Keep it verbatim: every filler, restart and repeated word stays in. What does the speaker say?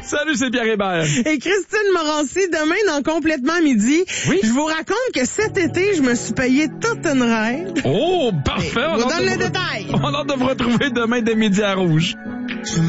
Salut, c'est Pierre Hébert. Et Christine Morancy, demain dans Complètement Midi, Oui. je vous raconte que cet été, je me suis payé toute une rêve. Oh, parfait. Je On vous a hâte donne de les vous- détails. On a hâte de vous retrouver demain dès midi à Rouge.